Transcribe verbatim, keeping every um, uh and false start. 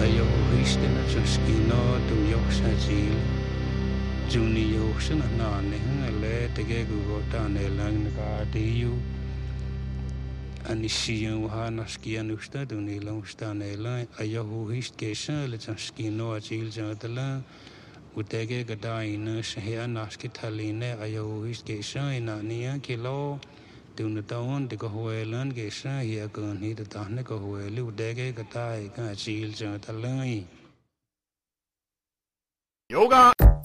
ayo histe na chaskino tu yoksha jil juni yoksha na na ne le tege gu ta ne lang ka diu anisiyan wa naskiya nusta tu ne lang sta ne la ayo histe ke sha le chaskino jil jatala utege gadai na shaya naski thaline ayo histe ke sha ina niya kilo tu na taon de ko hoelan ke sha ya ko ni ta ne ko hoelu dege gadai ka jil jatala yoga